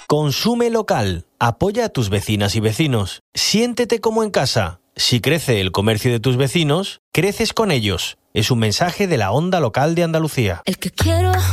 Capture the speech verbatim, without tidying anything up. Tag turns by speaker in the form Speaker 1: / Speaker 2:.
Speaker 1: Consume local. Apoya a tus vecinas y vecinos. Siéntete como en casa. Si crece el comercio de tus vecinos, creces con ellos. Es un mensaje de la Onda Local de Andalucía.
Speaker 2: El que quiero